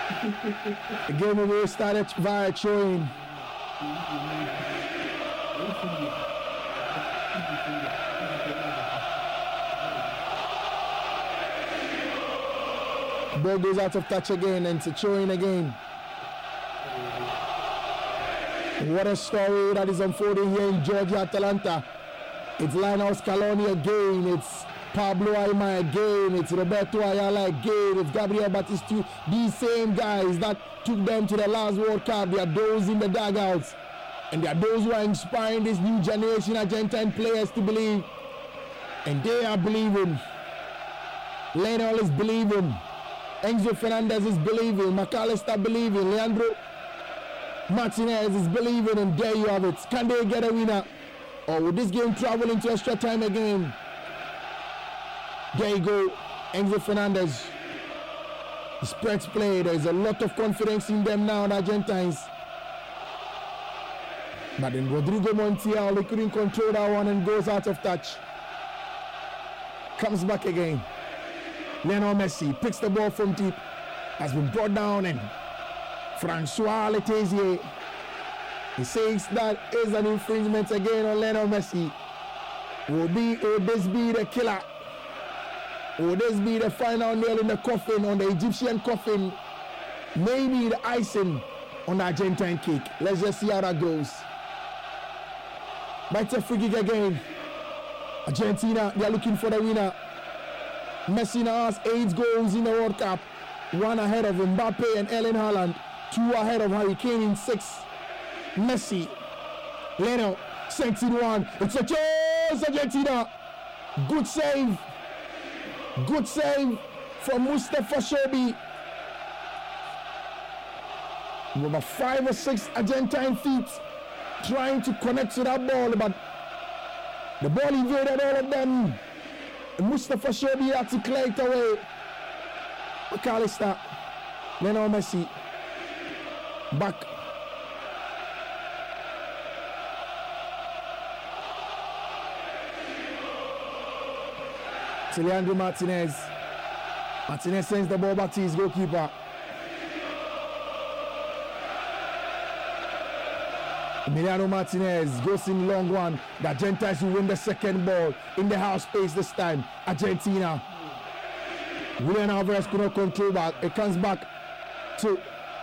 The game will be started via throwing. Ball goes out of touch again and it's a throwing again. What a story that is unfolding here in Georgia, Atlanta. It's Lionel Scaloni again. It's Pablo Aimar again. It's Roberto Ayala again. It's Gabriel Batistu. These same guys that took them to the last World Cup. They are those in the dugouts. And they are those who are inspiring this new generation Argentine players to believe. And they are believing. Lionel is believing. Enzo Fernandez is believing. McAllister believing. Leandro Martinez is believing, and there you have it. Can they get a winner? Or will this game travel into extra time again? There you go, Enzo Fernandez. The spreads play. There's a lot of confidence in them now, the Argentines. But then Rodrigo Montiel, they couldn't control that one and goes out of touch. Comes back again. Lionel Messi picks the ball from deep. Has been brought down, and Francois Letizia, he says that is an infringement again on Lionel Messi. Will this be the killer? Will this be the final nail in the coffin, on the Egyptian coffin? Maybe the icing on the Argentine cake. Let's just see how that goes. But it's a free kick again. Argentina, they are looking for the winner. Messi now has 8 goals in the World Cup. 1 ahead of Mbappe and Erling Haaland. 2 ahead of Harry Kane in 6. Messi. Leno sends in one. It's a chance, Argentina. Good save. Good save from Mustafa Shobi. With about 5 or 6 Argentine feet trying to connect to that ball, but the ball evaded all of them. Mustafa Shobi had to clear it away. McAllister. Lionel Messi. Back. To Leandro Martinez. Martinez sends the ball back to his goalkeeper. Emiliano Martinez goes in long one. The Argentines will win the second ball in the half space this time. Argentina. Julian Alvarez could not control back. It comes back to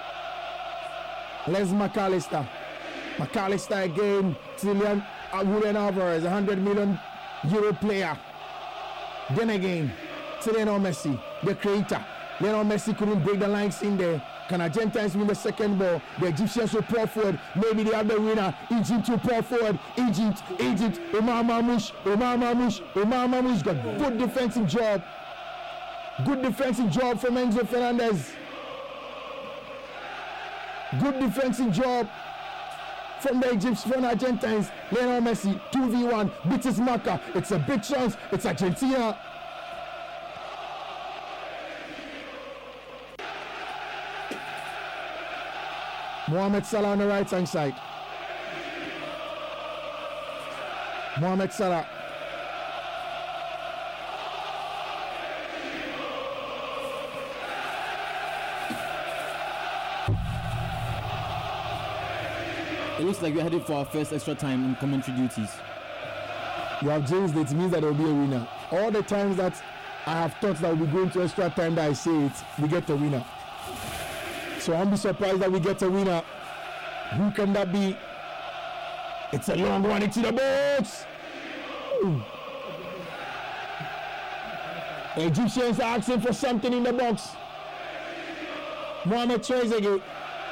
Les McAllister. McAllister again to Julian Alvarez, €100 million player. Then again to Lionel Messi, the creator. Lionel Messi couldn't break the lines in there. Can Argentines win the second ball? The Egyptians will pour forward. Maybe they have the winner. Egypt will pour forward. Egypt. Omar Mamouche got good defensive job. Good defensive job from Enzo Fernandez. Good defensive job from the Egyptian Argentines. Lionel Messi, 2v1, beats his marker. It's a big chance. It's Argentina. Mohamed Salah on the right hand side. Mohamed Salah. It looks like we're headed for our first extra time in commentary duties. You have changed it. It means that there will be a winner. All the times that I have thought that we'll be going to extra time that I say it, we get a winner. So I'm be surprised that we get a winner. Who can that be? It's a long one into the box. The Egyptians are asking for something in the box. Mohamed Trezeguet.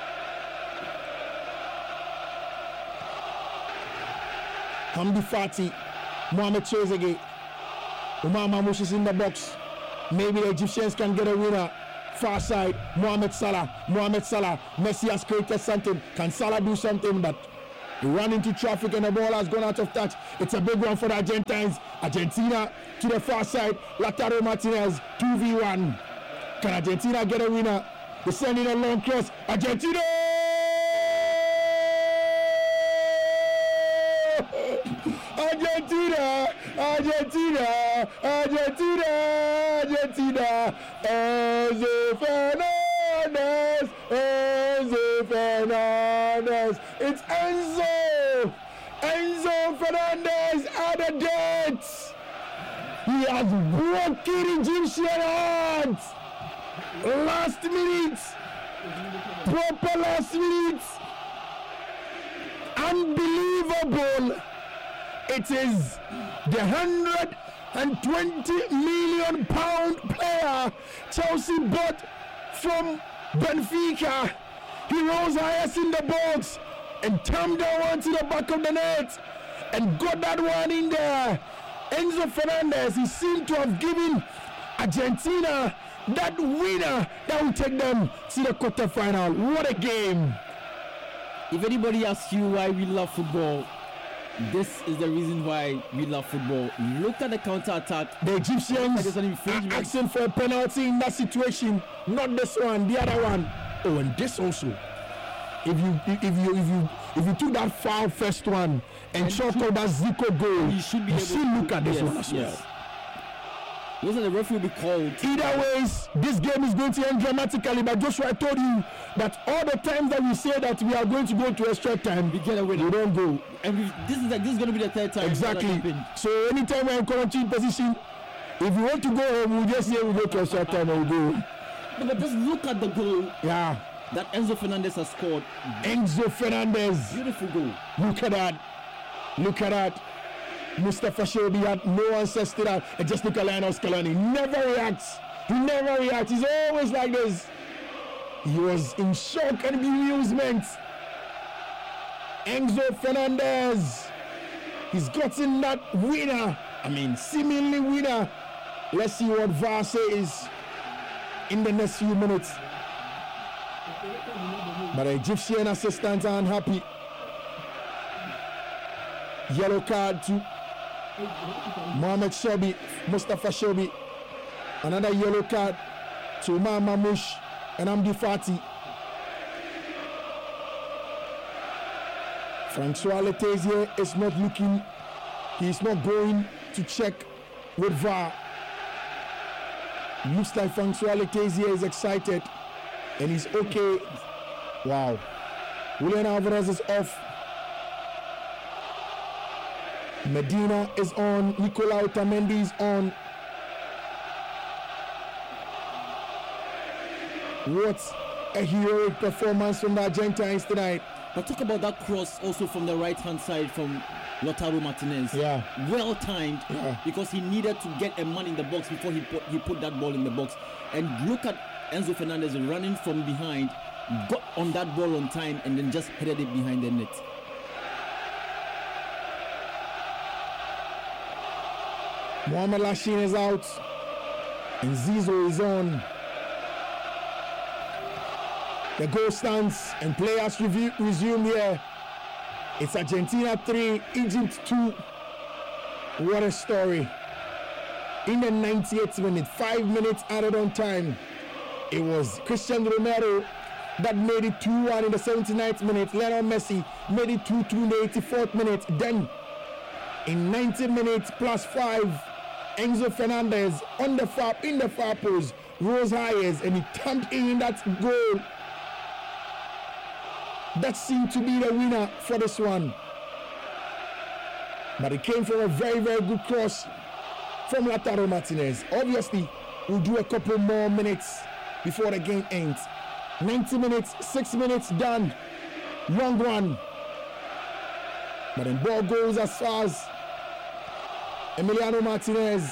Hamdi Fati. Mohamed Trezeguet. Omar Mamouche is in the box. Maybe the Egyptians can get a winner. Far side, Mohamed Salah. Messi has created something. Can Salah do something? But he ran into traffic and the ball has gone out of touch. It's a big one for the Argentines. Argentina to the far side. Lautaro Martinez, 2v1. Can Argentina get a winner? They're sending a long cross. Argentina! Argentina. Enzo Fernandez Fernandez. It's Enzo. Enzo Fernandez added it. He has broken Egyptian heart. Last minute. Proper last minute. Unbelievable. It is the £120 million player Chelsea bought from Benfica. He rose highest in the box and turned that one to the back of the net and got that one in there. Enzo Fernandez, he seemed to have given Argentina that winner that will take them to the quarterfinal. What a game. If anybody asks you why we love football, this is the reason why we love football. Look at the counter-attack. The Egyptians are asking for a penalty in that situation. Not this one, the other one. Oh, and this also. If you took that foul first one and shot out that Zico goal, you should look at this one as well. Those are the referee will be called. Either ways, this game is going to end dramatically. But Joshua, I told you that all the times that we say that we are going to go to extra time, we get away. We don't go. And this is going to be the third time. Exactly. So anytime we're in quarantine position, if you want to go home, we'll just say we go to extra time and we'll go. But just look at the goal. Yeah. That Enzo Fernandez has scored. Enzo Fernandez. Beautiful goal. Look at that. Look at that. Mustafa Shobi had no answers to that. And just look at Lionel Scaloni. Never reacts. He never reacts. He's always like this. He was in shock and bemusement. Enzo Fernandez. He's gotten that winner. I mean, seemingly winner. Let's see what VAR says in the next few minutes. But the Egyptian assistants are unhappy. Yellow card to Mohamed Shobi, Mustafa Shobi. Another yellow card to Umar Mamouche and Amdi Fati. Francois Letizia is not looking. He's not going to check with VAR. Looks like Francois Letizia is excited and he's okay. Wow. Julian Alvarez is off. Medina is on. Nicolau Otamendi is on. What a heroic performance from the Argentines tonight. But talk about that cross also from the right-hand side from Lautaro Martinez. Yeah. Well timed, because he needed to get a man in the box before he put that ball in the box. And look at Enzo Fernandez running from behind, got on that ball on time, and then just headed it behind the net. Mohamed Lashin is out and Zizou is on. The goal stands and players resume here. It's Argentina 3, Egypt 2. What a story. In the 98th minute, 5 minutes added on time. It was Christian Romero that made it 2-1 in the 79th minute. Lionel Messi made it 2-2 in the 84th minute. Then, in 90 minutes plus 5, Enzo Fernandez in the far post rose highest and he tapped in that goal. That seemed to be the winner for this one. But it came from a very, very good cross from Lautaro Martinez. Obviously, we'll do a couple more minutes before the game ends. 90 minutes, 6 minutes done. Long run. But then ball goes as far as Emiliano Martinez.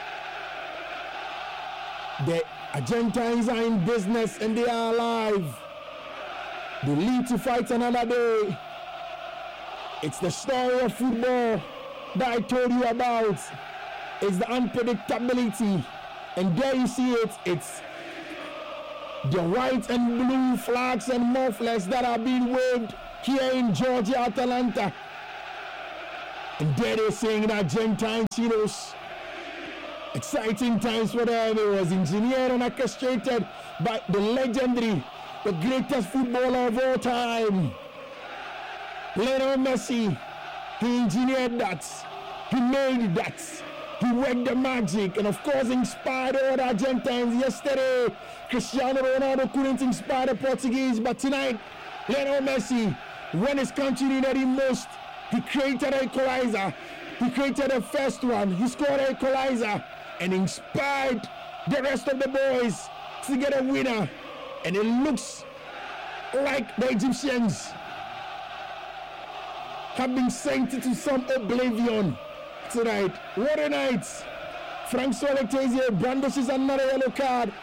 The Argentines are in business and they are alive. They lead to fight another day. It's the story of football that I told you about. It's the unpredictability. And there you see it. It's the white and blue flags and mufflers that are being waved here in Georgia, Atalanta. And there they're saying Argentine Chinos. Exciting times for them. It was engineered and orchestrated by the legendary, the greatest footballer of all time, Lionel Messi. He engineered that. He made that. He worked the magic and of course inspired all the Argentines. Yesterday, Cristiano Ronaldo couldn't inspire the Portuguese, but tonight, Lionel Messi, when his country needed him most, he created an equalizer. He created the first one. He scored an equalizer and inspired the rest of the boys to get a winner. And it looks like the Egyptians have been sent into some oblivion tonight. What a night. Francois Letizia brandishes another yellow card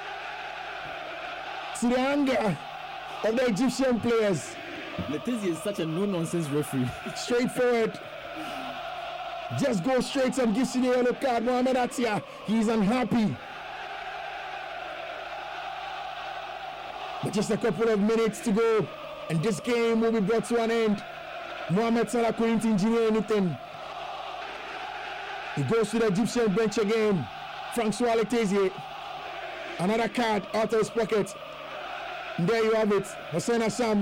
to the anger of the Egyptian players. Letizia is such a no-nonsense referee. Straightforward. Just go straight and gives you the yellow card. Mohamed Atia, he's unhappy. But just a couple of minutes to go, and this game will be brought to an end. Mohamed Salah couldn't engineer anything. He goes to the Egyptian bench again. Francois Letizia, another card out of his pocket. And there you have it. Hossein Assam.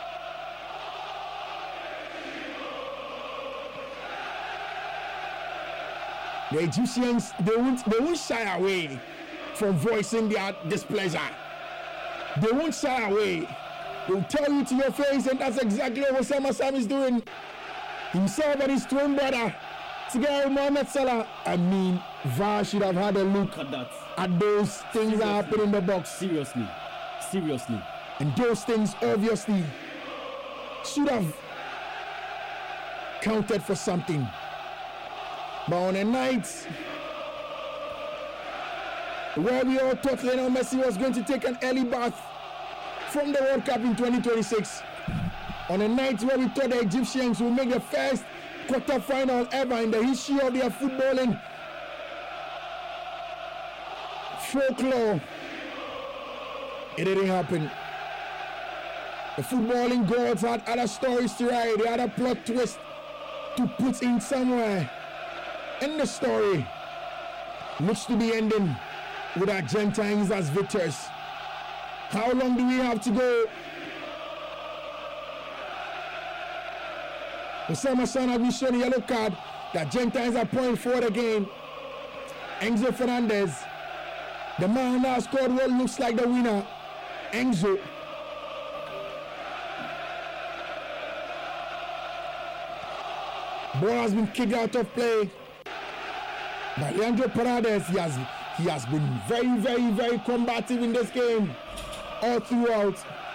The Egyptians, they won't shy away from voicing their displeasure. They won't shy away. They'll tell you to your face, and that's exactly what Hossein Assam is doing. Himself and his twin brother, together with Mohamed Salah. I mean, VAR should have had a look at those things that happen in the box. Seriously. And those things obviously should have counted for something. But on a night where we all thought Lionel Messi was going to take an early bath from the World Cup in 2026, on a night where we thought the Egyptians would make the first quarter-final ever in the history of their footballing folklore, it didn't happen. The footballing gods had other stories to write. They had a plot twist to put in somewhere. And the story looks to be ending with Argentines as victors. How long do we have to go? Hossein Assam has been shown a yellow card. The Argentines are pointing forward again. Enzo Fernandez, the man now scored what looks like the winner. Enzo. Ball has been kicked out of play by Leandro Paredes. He has been very, very, very combative in this game all throughout.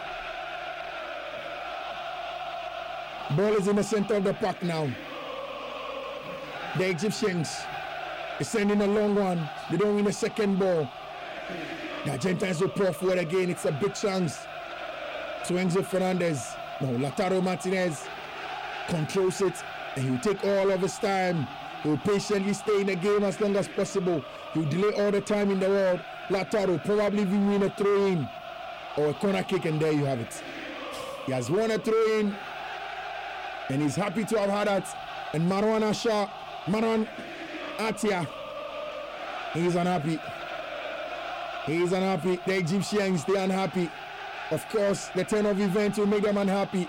Ball is in the center of the park now. The Egyptians is sending a long one. They don't win the second ball. The Argentines will pour forward again. It's a big chance to Enzo Fernandez. No, Lautaro Martinez controls it, and he'll take all of his time. He'll patiently stay in the game as long as possible. He'll delay all the time in the world. Lautaro probably will win a throw-in or a corner kick, and there you have it. He has won a throw-in, and he's happy to have had that. And Marwan Atia, he's unhappy. He's unhappy. The Egyptians, they're unhappy. Of course, the turn of events will make them unhappy.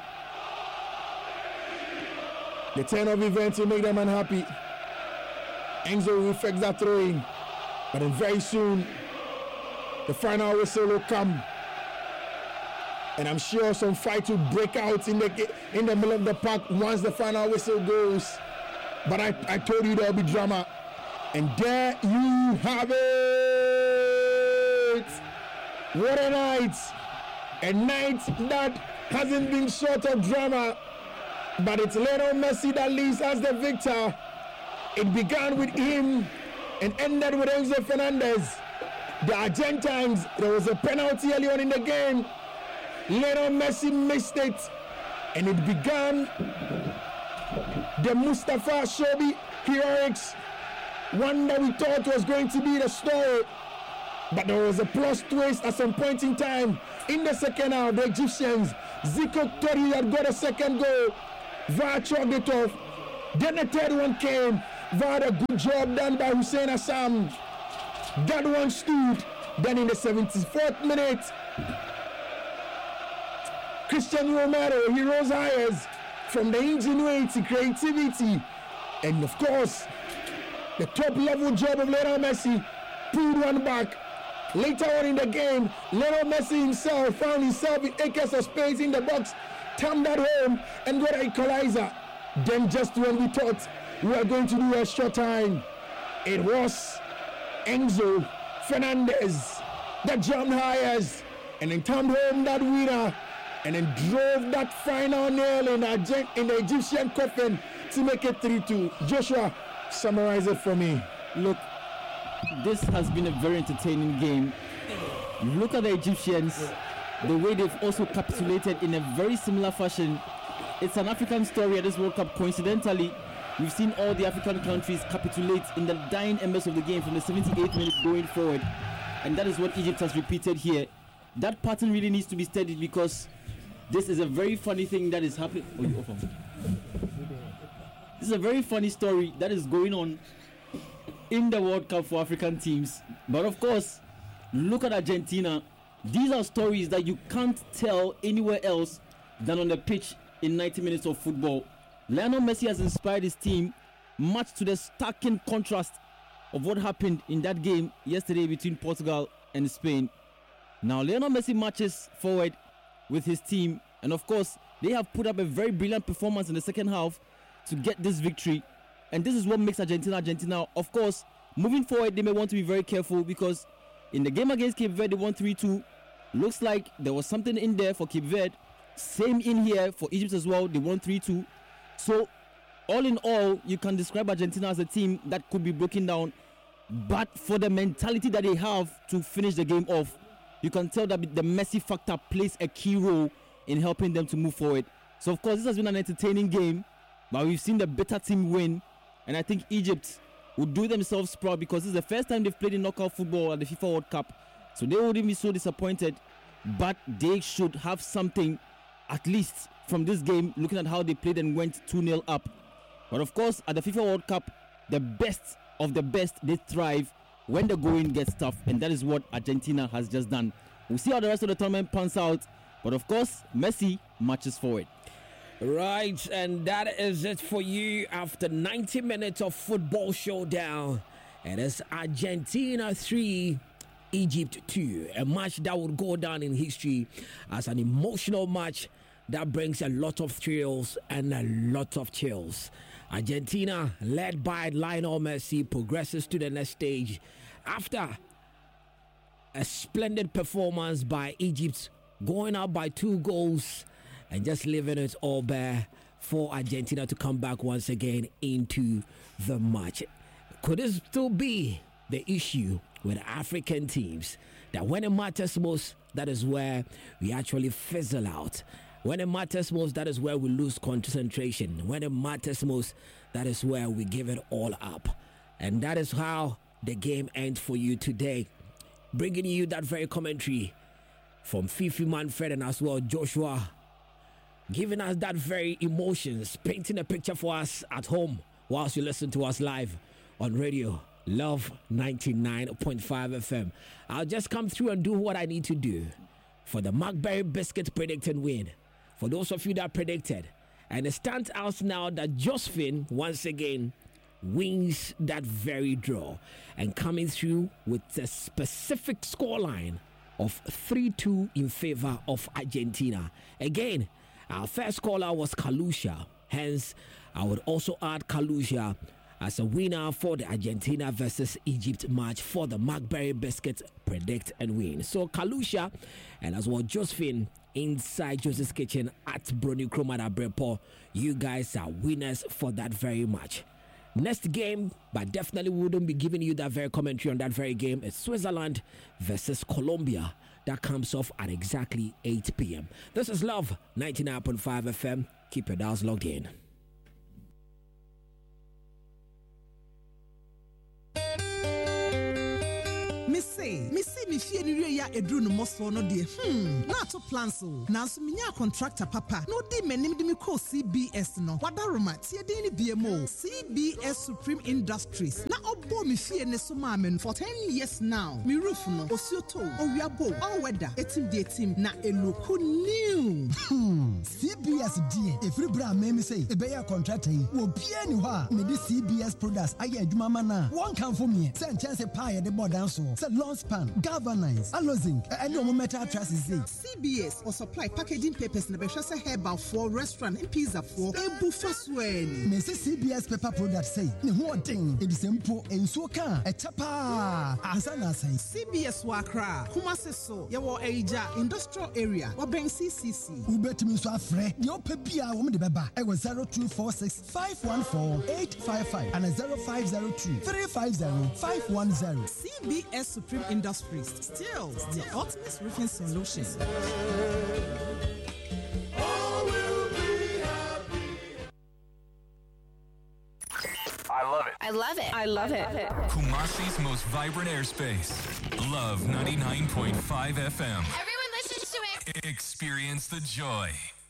The turn of events will make them unhappy. Enzo will effect that throw-in. But then very soon, the final whistle will come. And I'm sure some fight will break out in the middle of the park once the final whistle goes. But I told you there'll be drama. And there you have it. What a night. A night that hasn't been short of drama. But it's Lionel Messi that leaves as the victor. It began with him and ended with Enzo Fernandez. The Argentines, there was a penalty early on in the game. Lionel Messi missed it. And it began the Mustafa Shobi heroics, one that we thought was going to be the story. But there was a plus twist at some point in time. In the second half, the Egyptians, Zico thought he had got a second goal. VAR chalked it off. Then the third one came. VAR had a good job done by Hossein Assam. That one stood. Then in the 74th minute, Cristiano Romero, he rose higher from the ingenuity, creativity, and of course, the top level job of Lionel Messi, pulled one back. Later on in the game, Lionel Messi himself found himself in acres of space in the box. Tam that home and got an equalizer. Then just when we thought we were going to do extra time, it was Enzo Fernandez that jumped highest and then turned home that winner and then drove that final nail in the Egyptian coffin to make it 3-2. Joshua, summarize it for me. Look, this has been a very entertaining game. Look at the Egyptians, the way they've also capitulated in a very similar fashion. It's an African story at this World Cup. Coincidentally, we've seen all the African countries capitulate in the dying embers of the game from the 78th minute going forward. And that is what Egypt has repeated here. That pattern really needs to be studied because this is a very funny thing that is happening. This is a very funny story that is going on in the World Cup for African teams. But of course, look at Argentina. These are stories that you can't tell anywhere else than on the pitch in 90 minutes of football. Lionel Messi has inspired his team, much to the starking contrast of what happened in that game yesterday between Portugal and Spain. Now Lionel Messi marches forward with his team, and of course they have put up a very brilliant performance in the second half to get this victory, and this is what makes Argentina. Of course, moving forward they may want to be very careful because in the game against Cape Verde, they won 3-2. Looks like there was something in there for Cape Verde. Same in here for Egypt as well. They won 3-2. So all in all, you can describe Argentina as a team that could be broken down, but for the mentality that they have to finish the game off, you can tell that the Messi factor plays a key role in helping them to move forward. So of course this has been an entertaining game, but we've seen the better team win, and I think Egypt would do themselves proud because this is the first time they've played in knockout football at the FIFA World Cup. So they wouldn't be so disappointed, but they should have something at least from this game, looking at how they played and went 2-0 up. But of course, at the FIFA World Cup, the best of the best, they thrive when the going gets tough, and that is what Argentina has just done. We'll see how the rest of the tournament pans out, but of course, Messi marches forward. Right, and that is it for you after 90 minutes of football showdown. It is Argentina 3, Egypt 2, a match that would go down in history as an emotional match that brings a lot of thrills and a lot of chills. Argentina, led by Lionel Messi, progresses to the next stage after a splendid performance by Egypt, going up by 2 goals and just leaving it all bare for Argentina to come back once again into the match. Could this still be the issue with African teams, that when it matters most, that is where we actually fizzle out? When it matters most, that is where we lose concentration. When it matters most, that is where we give it all up. And that is how the game ends for you today. Bringing you that very commentary from Fifi Manfred and as well Joshua, giving us that very emotions, painting a picture for us at home whilst you listen to us live on radio. Love 99.5 FM. I'll just come through and do what I need to do for the Macberry Biscuit predict and win. For those of you that predicted, and it stands out now that Josephine once again wins that very draw and coming through with a specific scoreline of 3-2 in favor of Argentina. Again, our first caller was Kalusha. Hence, I would also add Kalusha as a winner for the Argentina versus Egypt match for the Macberry Biscuit predict and win. So Kalusha and as well Josephine inside Joseph's Kitchen at Brony Chroma Brepo, you guys are winners for that very match. Next game, but definitely wouldn't be giving you that very commentary on that very game. It's Switzerland versus Colombia. That comes off at exactly 8 p.m. This is Love 99.5 FM. Keep your dials logged in. Me fie ni wie ya edru no moso no de na to plans o na so menya contractor papa no di manim de me call CBS no wadaroma tie din ni BMO CBS Supreme Industries na obo me fie ne so ma men for 10 years now. Me roof no osioto owiabo all weather etim de etim na eloku new CBS die every bra me say e be ya contractor yi wo bia ni ho a me di CBS products aye adwuma ma na one can for me say chance pa ye de bodan so sɛ Lonspan, Galvanize, Alozinc, ɛne ɔmo metal trusses. CBS or supply packaging papers na bɛhwɛ sɛ herbal for restaurant and pizza for ebu faswen. Me say CBS paper product say ne ho ɔden edi sɛ mpo ensuo ka ɛkyɛ paa ansa na asɛn. CBS wɔ Accra, Kumasi so yɛwɔ Eija industrial area wɔbɛn CCC. Wobɛtumi nso afrɛ deɛ ɔpɛ bia wɔn de bɛba ɛwɔ 0246 514 855 and 0502 350 510. CBS Supreme Industries, still the ultimate roofing solution. I love it. Kumasi's most vibrant airspace. Love 99.5 FM. Everyone listens to it. Experience the joy.